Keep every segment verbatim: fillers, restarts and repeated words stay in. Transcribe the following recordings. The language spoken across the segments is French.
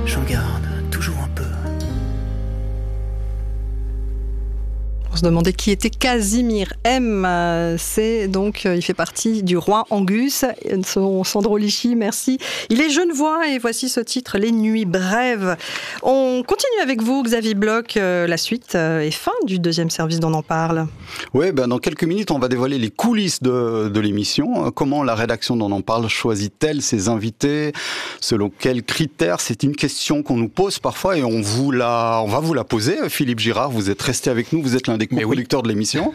j'en garde toujours un peu. On se demandait qui était Casimir M. C'est donc, il fait partie du Roi Angus. Son Sandro Lichy, merci. Il est genevois et voici ce titre, Les Nuits Brèves. On continue avec vous, Xavier Bloch, la suite et fin du deuxième service dont on en parle. Oui, ben dans quelques minutes, on va dévoiler les coulisses de, de l'émission. Comment la rédaction dont on en parle choisit-elle ses invités? Selon quels critères? C'est une question qu'on nous pose parfois et on, vous la, on va vous la poser. Philippe Girard, vous êtes resté avec nous, vous êtes l'un des co-producteurs oui. de l'émission.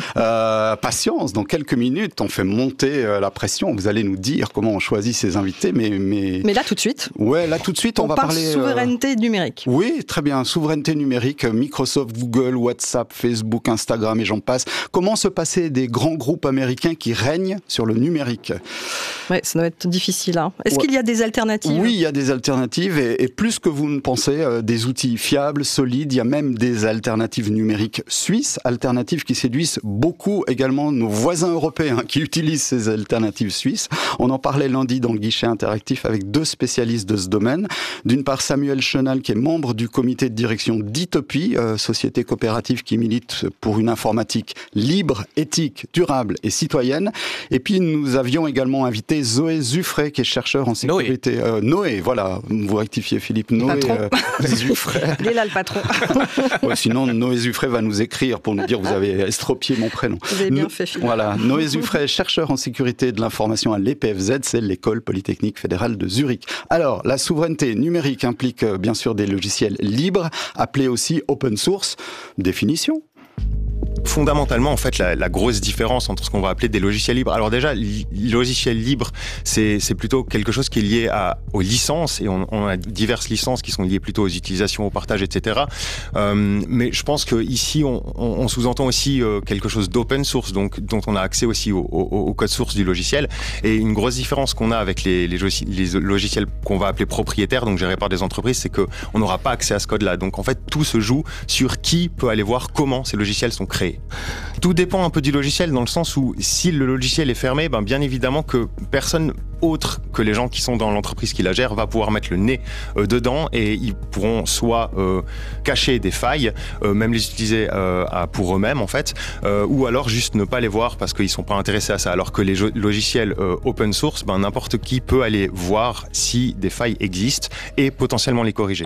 Euh, patience, dans quelques minutes, on fait monter la pression. Vous allez nous dire comment on choisit ses invités. Mais, mais... mais là, tout de suite. Ouais, là, tout de suite, on, on va parler... souveraineté euh... numérique. Oui, très bien. Souveraineté numérique, Microsoft, Google, WhatsApp, Facebook, Instagram et j'en passe. Comment se passer des grands groupes américains qui règnent sur le numérique? Oui, ça doit être difficile. Hein. Est-ce ouais. qu'il y a des alternatives? Oui, il y a des alternatives et, et plus que vous ne pensez, euh, des outils fiables, solides. Il y a même des alternatives numériques suisses, alternatives qui séduisent beaucoup également nos voisins européens qui utilisent ces alternatives suisses. On en parlait lundi dans le guichet interactif avec deux spécialistes de ce domaine. D'une part, Samuel Chenal, qui est membre du comité de direction d'Itopie, euh, société coopérative qui milite pour une informatique libre, éthique, durable et citoyenne. Et puis, nous avions également invité Zoé Zuffray, qui est chercheur en sécurité. Noé, euh, Noé voilà, vous rectifiez Philippe. Noé euh, Zuffray. Il est là le patron. Ouais, sinon, Noé Zuffray va nous écrire pour nous dire vous avez estropié mon prénom. Vous avez bien no- fait, Philippe. Voilà, Noé Zuffray, chercheur en sécurité de l'information à l'E P F Z, c'est l'École Polytechnique Fédérale de Zurich. Alors, la souveraineté numérique implique euh, bien sûr des logiciels libres, appelés aussi open source. Définition ? Fondamentalement, en fait, la, la grosse différence entre ce qu'on va appeler des logiciels libres. Alors déjà, les logiciels libres, c'est, c'est plutôt quelque chose qui est lié à, aux licences, et on, on a diverses licences qui sont liées plutôt aux utilisations, au partage, et cetera. Euh, mais je pense que ici, on, on, on sous-entend aussi euh, quelque chose d'open source, donc dont on a accès aussi au, au, au code source du logiciel. Et une grosse différence qu'on a avec les, les, les logiciels qu'on va appeler propriétaires, donc gérés par des entreprises, c'est que on n'aura pas accès à ce code-là. Donc en fait, tout se joue sur qui peut aller voir comment ces logiciels sont créés. Tout dépend un peu du logiciel dans le sens où si le logiciel est fermé, ben bien évidemment que personne autre que les gens qui sont dans l'entreprise qui la gère va pouvoir mettre le nez euh, dedans et ils pourront soit euh, cacher des failles, euh, même les utiliser euh, à, pour eux-mêmes en fait, euh, ou alors juste ne pas les voir parce qu'ils sont pas intéressés à ça. Alors que les jo- logiciels euh, open source, ben n'importe qui peut aller voir si des failles existent et potentiellement les corriger.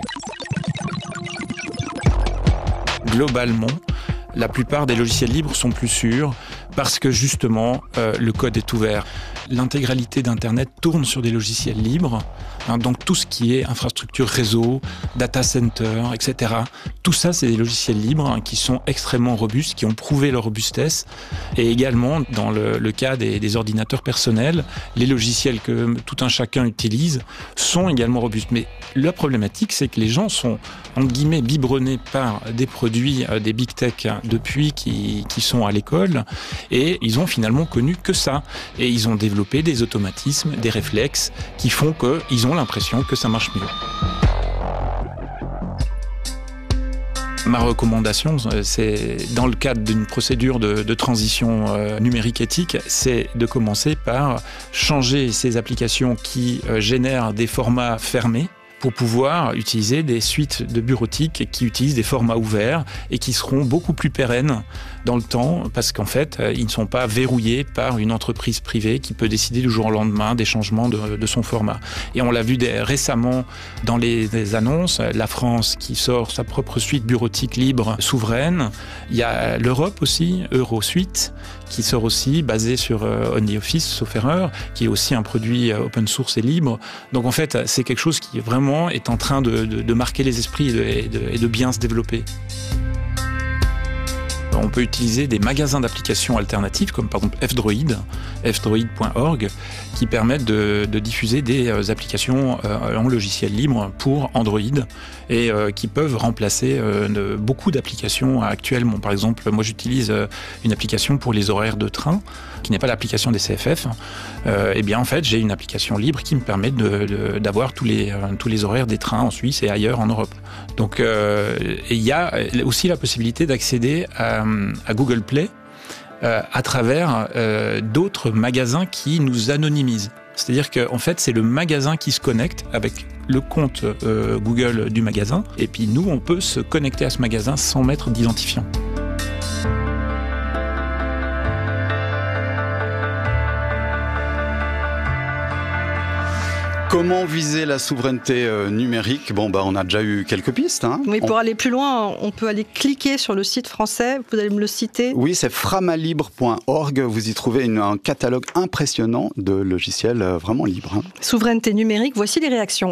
Globalement, la plupart des logiciels libres sont plus sûrs parce que justement, euh, le code est ouvert. L'intégralité d'Internet tourne sur des logiciels libres. Hein, donc tout ce qui est infrastructure réseau, data center, et cetera. Tout ça, c'est des logiciels libres hein, qui sont extrêmement robustes, qui ont prouvé leur robustesse. Et également, dans le, le cas des, des ordinateurs personnels, les logiciels que tout un chacun utilise sont également robustes. Mais la problématique, c'est que les gens sont, entre guillemets, biberonnés par des produits, euh, des big tech hein, depuis qui, qui sont à l'école. Et ils ont finalement connu que ça. Et ils ont développé des automatismes, des réflexes qui font qu'ils ont l'impression que ça marche mieux. Ma recommandation, c'est dans le cadre d'une procédure de, de transition euh, numérique éthique, c'est de commencer par changer ces applications qui euh, génèrent des formats fermés pour pouvoir utiliser des suites de bureautique qui utilisent des formats ouverts et qui seront beaucoup plus pérennes dans le temps parce qu'en fait, ils ne sont pas verrouillés par une entreprise privée qui peut décider du jour au lendemain des changements de, de son format. Et on l'a vu des, récemment dans les, les annonces, la France qui sort sa propre suite bureautique libre, souveraine. Il y a l'Europe aussi, EuroSuite, qui sort aussi basé sur euh, OnlyOffice, sauf erreur, qui est aussi un produit euh, open source et libre. Donc en fait, c'est quelque chose qui vraiment est en train de, de, de marquer les esprits et de, et, de, et de bien se développer. On peut utiliser des magasins d'applications alternatives, comme par exemple f droid, f droid point org, qui permettent de, de diffuser des applications euh, en logiciel libre pour Android et euh, qui peuvent remplacer euh, de, beaucoup d'applications actuelles. Bon, par exemple, moi j'utilise euh, une application pour les horaires de train, qui n'est pas l'application des C F F. Euh, et bien en fait, j'ai une application libre qui me permet de, de, d'avoir tous les, euh, tous les horaires des trains en Suisse et ailleurs en Europe. Donc, euh, il y a aussi la possibilité d'accéder à, à Google Play euh, à travers euh, d'autres magasins qui nous anonymisent. C'est-à-dire qu'en fait, c'est le magasin qui se connecte avec le compte euh, Google du magasin. Et puis nous, on peut se connecter à ce magasin sans mettre d'identifiant. Comment viser la souveraineté euh, numérique ? Bon, bah, on a déjà eu quelques pistes. Hein. Oui, pour on... aller plus loin, on peut aller cliquer sur le site français. Vous allez me le citer ? Oui, c'est framalibre point org. Vous y trouvez une, un catalogue impressionnant de logiciels euh, vraiment libres. Hein. Souveraineté numérique, voici les réactions.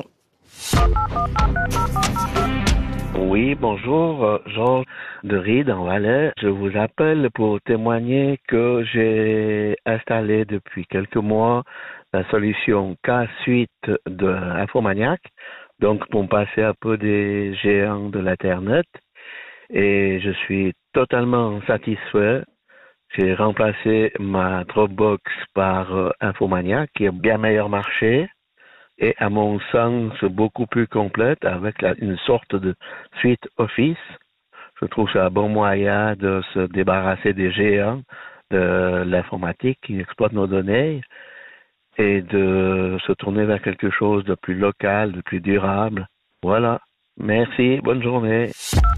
Oui, bonjour, Georges de Ried en Valais. Je vous appelle pour témoigner que j'ai installé depuis quelques mois la solution K-Suite de Infomaniac, donc pour me passer un peu des géants de l'Internet. Et je suis totalement satisfait. J'ai remplacé ma Dropbox par euh, Infomaniac, qui est bien meilleur marché. Et à mon sens, beaucoup plus complète avec la, une sorte de suite Office. Je trouve ça un bon moyen de se débarrasser des géants de l'informatique qui exploitent nos données et de se tourner vers quelque chose de plus local, de plus durable. Voilà. Merci. Bonne journée.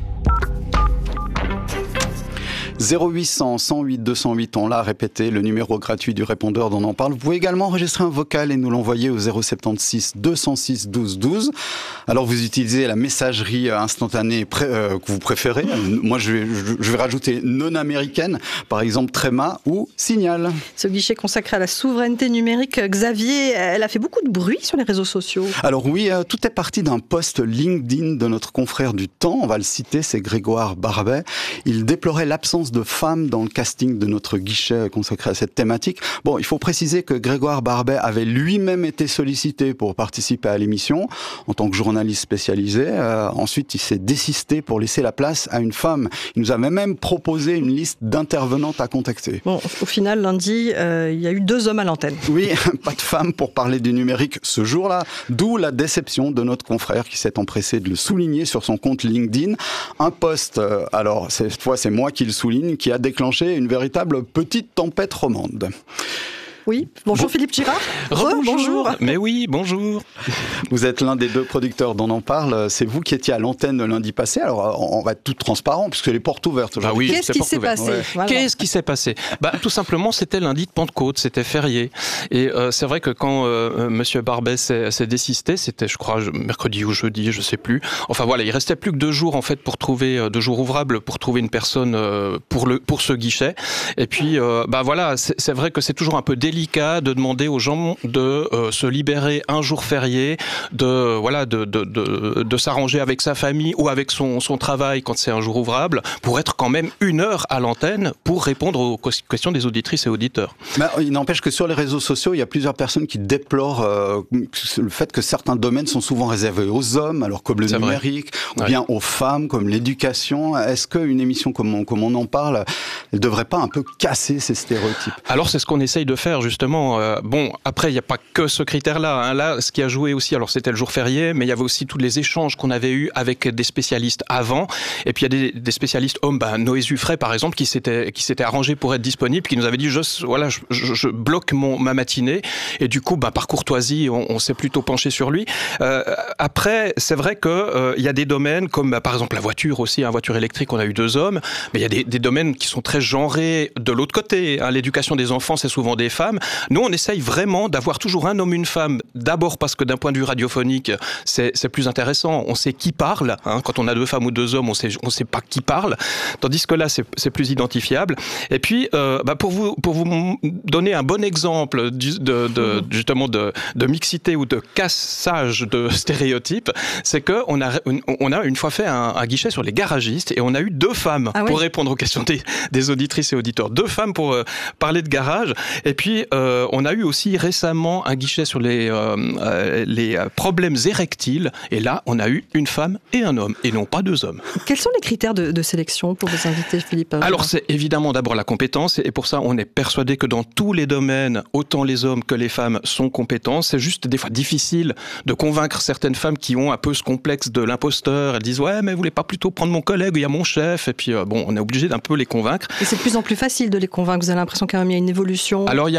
zéro huit cent, cent huit, deux cent huit, on l'a répété, le numéro gratuit du répondeur dont on en parle. Vous pouvez également enregistrer un vocal et nous l'envoyer au zéro soixante-seize, deux cent six, douze, douze. Alors vous utilisez la messagerie instantanée pré- euh, que vous préférez. Moi je vais, je vais rajouter non américaine, par exemple Tréma ou Signal. Ce guichet consacré à la souveraineté numérique, Xavier, elle a fait beaucoup de bruit sur les réseaux sociaux. Alors oui, euh, tout est parti d'un post LinkedIn de notre confrère du Temps, on va le citer, c'est Grégoire Barbet. Il déplorait l'absence de femmes dans le casting de notre guichet consacré à cette thématique. Bon, il faut préciser que Grégoire Barbet avait lui-même été sollicité pour participer à l'émission en tant que journaliste spécialisé. Euh, ensuite, il s'est désisté pour laisser la place à une femme. Il nous avait même proposé une liste d'intervenantes à contacter. Bon, au final, lundi, euh, il y a eu deux hommes à l'antenne. Oui, pas de femmes pour parler du numérique ce jour-là, d'où la déception de notre confrère qui s'est empressé de le souligner sur son compte LinkedIn. Un post, euh, alors cette fois c'est moi qui le souligne, qui a déclenché une véritable petite tempête romande. Oui, bonjour bon. Philippe Girard. Re, bonjour. Mais oui, bonjour. Vous êtes l'un des deux producteurs dont on parle. C'est vous qui étiez à l'antenne lundi passé. Alors, on va être tout transparent puisque les portes ouvertes aujourd'hui. Ah oui, Qu'est-ce qui s'est passé ouais. voilà. Qu'est-ce qui s'est passé bah, tout simplement, c'était lundi de Pentecôte, c'était férié. Et euh, c'est vrai que quand euh, Monsieur Barbet s'est, s'est désisté, c'était, je crois, mercredi ou jeudi, je sais plus. Enfin voilà, il restait plus que deux jours en fait pour trouver deux jours ouvrables pour trouver une personne euh, pour le pour ce guichet. Et puis, euh, bah voilà, c'est, c'est vrai que c'est toujours un peu délicat de demander aux gens de euh, se libérer un jour férié, de voilà, de, de, de, de s'arranger avec sa famille ou avec son, son travail quand c'est un jour ouvrable, pour être quand même une heure à l'antenne pour répondre aux questions des auditrices et auditeurs. Mais il n'empêche que sur les réseaux sociaux, il y a plusieurs personnes qui déplorent euh, le fait que certains domaines sont souvent réservés aux hommes, alors comme le c'est numérique, vrai. ou bien ouais. aux femmes, comme l'éducation. Est-ce qu'une émission comme on, comme on en parle, elle ne devrait pas un peu casser ces stéréotypes ? Alors c'est ce qu'on essaye de faire justement. Euh, bon, après, il n'y a pas que ce critère-là. Hein. Là, ce qui a joué aussi, alors c'était le jour férié, mais il y avait aussi tous les échanges qu'on avait eus avec des spécialistes avant. Et puis, il y a des, des spécialistes hommes, bah, Noé Zuffray, par exemple, qui s'était, qui s'était arrangé pour être disponible, qui nous avait dit, je, voilà, je, je, je bloque mon, ma matinée. Et du coup, bah, par courtoisie, on, on s'est plutôt penché sur lui. Euh, après, c'est vrai qu'il euh, y a des domaines comme, bah, par exemple, la voiture aussi, hein, voiture électrique, on a eu deux hommes. Mais il y a des, des domaines qui sont très genrés de l'autre côté. Hein. L'éducation des enfants, c'est souvent des femmes. Nous, on essaye vraiment d'avoir toujours un homme, une femme. D'abord parce que d'un point de vue radiophonique, c'est, c'est plus intéressant. On sait qui parle. Hein. Quand on a deux femmes ou deux hommes, on sait, on sait pas qui parle. Tandis que là, c'est, c'est plus identifiable. Et puis, euh, bah pour vous, pour vous donner un bon exemple de, de, de justement de, de mixité ou de cassage de stéréotypes, c'est que on a, on a une fois fait un, un guichet sur les garagistes et on a eu deux femmes ah oui. pour répondre aux questions des, des auditrices et auditeurs. Deux femmes pour euh, parler de garage. Et puis, euh, on a eu aussi récemment un guichet sur les, euh, les problèmes érectiles. Et là, on a eu une femme et un homme, et non pas deux hommes. Quels sont les critères de, de sélection pour vos invités, Philippe ? Alors, c'est évidemment d'abord la compétence. Et pour ça, on est persuadé que dans tous les domaines, autant les hommes que les femmes sont compétents. C'est juste des fois difficile de convaincre certaines femmes qui ont un peu ce complexe de l'imposteur. Elles disent « Ouais, mais vous voulez pas plutôt prendre mon collègue, il y a mon chef ?» Et puis, euh, bon, on est obligé d'un peu les convaincre. Et c'est de plus en plus facile de les convaincre. Vous avez l'impression quand même il y a une évolution ? Alors, il y a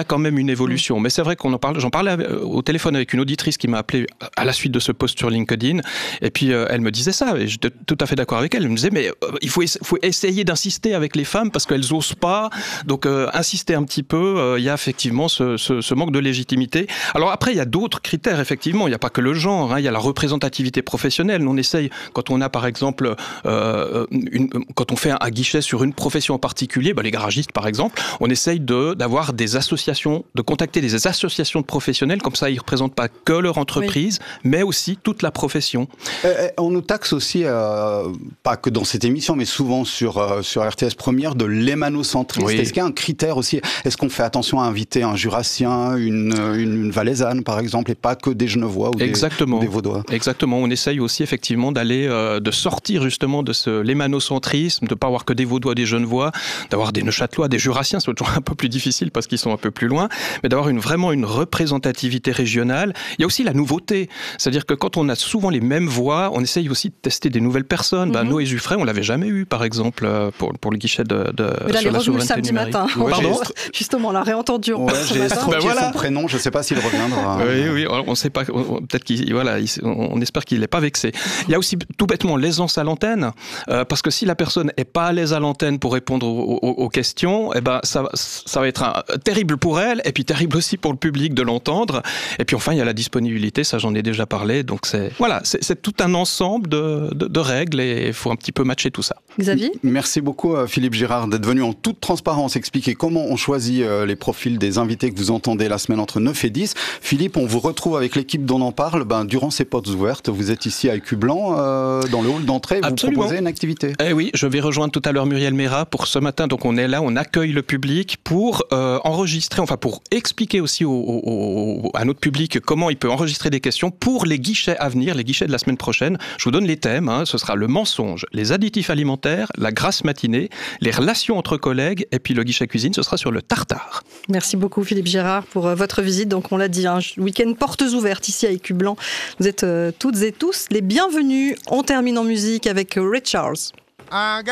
quand même une évolution. Mais c'est vrai qu'on en parle. J'en parlais au téléphone avec une auditrice qui m'a appelé à la suite de ce post sur LinkedIn. Et puis euh, elle me disait ça. Et j'étais tout à fait d'accord avec elle. Elle me disait mais euh, il faut, faut essayer d'insister avec les femmes parce qu'elles osent pas. Donc euh, insister un petit peu. Il euh, y a effectivement ce, ce, ce manque de légitimité. Alors après il y a d'autres critères effectivement. Il n'y a pas que le genre. Il hein, y a la représentativité professionnelle. On essaye quand on a par exemple euh, une, quand on fait un, un guichet sur une profession en particulier, bah, les garagistes par exemple, on essaye de d'avoir des associations, de contacter des associations de professionnels, comme ça ils ne représentent pas que leur entreprise, oui. mais aussi toute la profession. Euh, on nous taxe aussi, euh, pas que dans cette émission, mais souvent sur, euh, sur R T S Première, de l'émanocentrisme. Oui. Est-ce qu'il y a un critère aussi? Est-ce qu'on fait attention à inviter un Jurassien, une, une, une Valaisanne par exemple, et pas que des Genevois ou, Exactement. Des, ou des Vaudois? Exactement, on essaye aussi effectivement d'aller, euh, de sortir justement de ce, l'émanocentrisme, de ne pas avoir que des Vaudois, des Genevois, d'avoir des Neuchâtelois, des Jurassiens, c'est toujours un peu plus difficile parce qu'ils sont un peu plus loin, mais d'avoir une, vraiment une représentativité régionale. Il y a aussi la nouveauté, c'est-à-dire que quand on a souvent les mêmes voix, on essaye aussi de tester des nouvelles personnes. Mm-hmm. Ben, Noé Zuffray, on l'avait jamais eu, par exemple, pour, pour le guichet de, de mais là, sur la souveraineté samedi numérique. Matin. Ouais, Pardon, justement, on l'a réentendu. Ouais, j'ai estroqué ben voilà. son prénom, je ne sais pas s'il reviendra. Oui, oui, on sait pas, on, peut-être qu'il, voilà, il, on espère qu'il n'est pas vexé. Il y a aussi tout bêtement l'aisance à l'antenne, euh, parce que si la personne est pas à l'aise à l'antenne pour répondre aux, aux, aux questions, eh ben ça, ça va être un, terrible pour elle, et puis terrible aussi pour le public de l'entendre. Et puis enfin, il y a la disponibilité, ça j'en ai déjà parlé. Donc c'est voilà, c'est, c'est tout un ensemble de, de, de règles et il faut un petit peu matcher tout ça. Xavier ? Merci beaucoup Philippe Girard d'être venu en toute transparence expliquer comment on choisit les profils des invités que vous entendez la semaine entre neuf et dix. Philippe, on vous retrouve avec l'équipe dont on parle ben, durant ces portes ouvertes. Vous êtes ici à Écu-Blanc, euh, dans le hall d'entrée, vous Absolument. proposez une activité. Eh oui, je vais rejoindre tout à l'heure Muriel Méra pour ce matin. Donc on est là, on accueille le public pour euh, enregistrer, enfin pour expliquer aussi au, au, au, à notre public comment il peut enregistrer des questions pour les guichets à venir, les guichets de la semaine prochaine. Je vous donne les thèmes, hein, ce sera le mensonge, les additifs alimentaires, la grasse matinée, les relations entre collègues et puis le guichet cuisine, ce sera sur le tartare. Merci beaucoup Philippe Girard pour euh, votre visite. Donc on l'a dit, un week-end portes ouvertes ici à Écu-Blanc. Vous êtes euh, toutes et tous les bienvenus. On termine en musique avec Ray Charles.